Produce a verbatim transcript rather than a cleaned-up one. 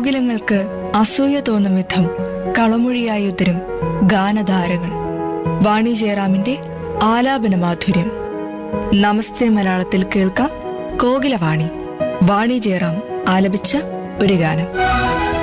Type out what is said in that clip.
കോകിലങ്ങൾക്ക് അസൂയ തോന്നും വിധം കളമൊഴിയായി ഉത്തരും ഗാനധാരകൾ. വാണി ജയറാമിന്റെ ആലാപന മാധുര്യം. നമസ്തേ മലയാളത്തിൽ കേൾക്കാം കോകിലവാണി. വാണി ജയറാം ആലപിച്ച ഒരു ഗാനം.